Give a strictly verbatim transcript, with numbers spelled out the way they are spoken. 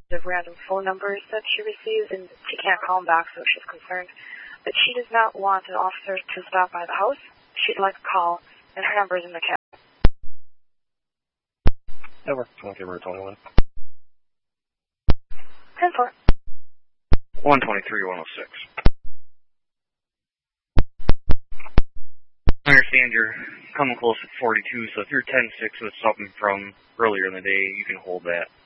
of random phone numbers that she receives, and she can't call them back, so she's concerned. But she does not want an officer to stop by the house. She'd like a call, and her number is in the cab. Network twenty-three, twenty-one. ten four. one twenty-three, one oh six. I understand you're coming close at forty-two, so if you're ten six with something from earlier in the day, you can hold that.